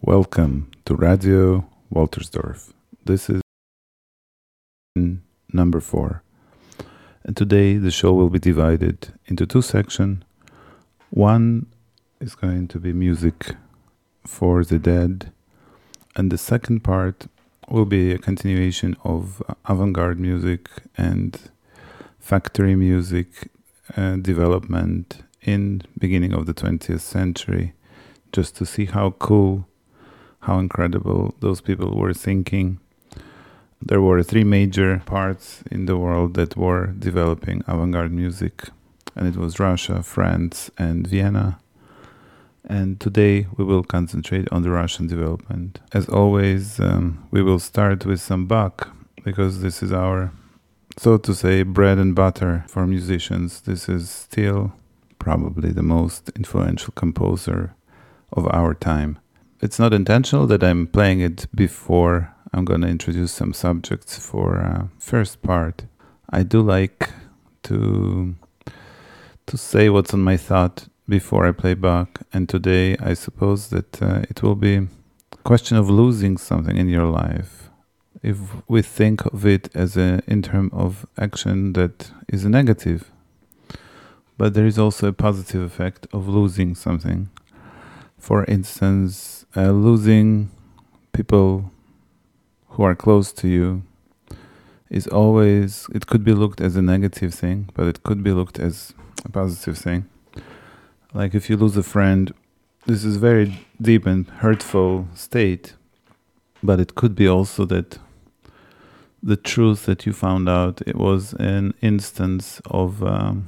Welcome to Radio Waltersdorf. This is number 4. And today the show will be divided into two sections. One is going to be music for the dead, and the second part will be a continuation of avant-garde music and factory music development in beginning of the 20th century, just to see how cool, how incredible those people were thinking. There were three major parts in the world that were developing avant-garde music, and it was Russia, France, and Vienna. And today we will concentrate on the Russian development. As always, we will start with some Bach, because this is our, so to say, bread and butter for musicians. This is still probably the most influential composer of our time. It's not intentional that I'm playing it before I'm going to introduce some subjects for first part. I do like to say what's on my thought before I play Bach, and today I suppose that it will be a question of losing something in your life. If we think of it as in terms of action that is a negative, but there is also a positive effect of losing something. For instance, losing people who are close to you is always, it could be looked as a negative thing, but it could be looked as a positive thing. Like if you lose a friend, this is very deep and hurtful state, but it could be also that the truth that you found out, it was an instance of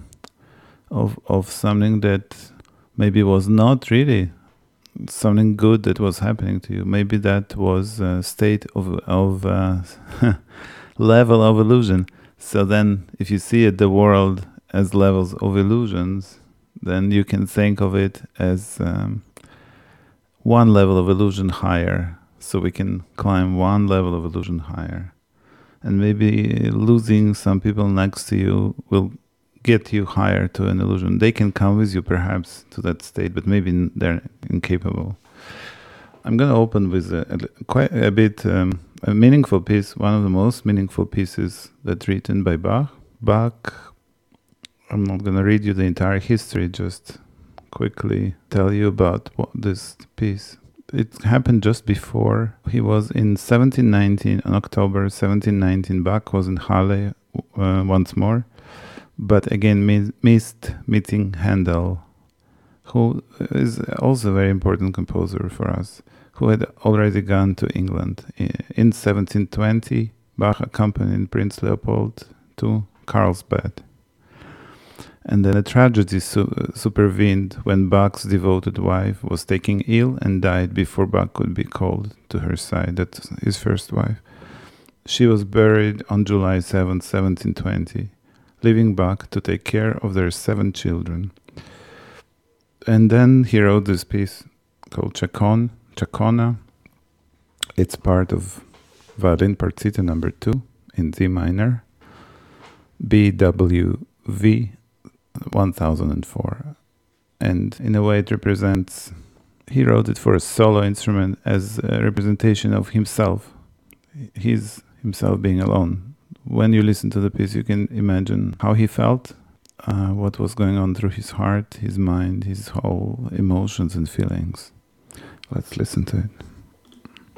something that maybe was not really something good that was happening to you. Maybe that was a state of level of illusion. So then if you see it, the world as levels of illusions, then you can think of it as one level of illusion higher. So we can climb one level of illusion higher. And maybe losing some people next to you will get you higher to an illusion. They can come with you perhaps to that state, but maybe they're incapable. I'm going to open with quite a bit a meaningful piece, one of the most meaningful pieces that's written by Bach. Bach, I'm not going to read you the entire history, just quickly tell you about this piece. It happened just before he was in 1719, on October 1719, Bach was in Halle once more. But again, missed meeting Handel, who is also a very important composer for us, who had already gone to England. In 1720, Bach accompanied Prince Leopold to Carlsbad. And then a tragedy supervened when Bach's devoted wife was taken ill and died before Bach could be called to her side. That's his first wife. She was buried on July 7, 1720. Leaving Bach to take care of their 7 children. And then he wrote this piece called Chacona. It's part of Violin Partita number 2 in D minor, BWV 1004. And in a way it represents, he wrote it for a solo instrument as a representation of himself, himself being alone. When you listen to the piece, you can imagine how he felt, what was going on through his heart, his mind, his whole emotions and feelings. Let's listen to it.